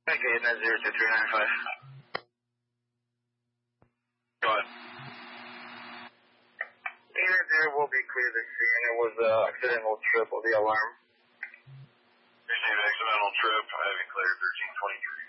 Okay, and that's 02395. Go ahead. Unit 0 will be clear to see, and it was an accidental trip of the alarm. Received accidental trip. I have you cleared 1323.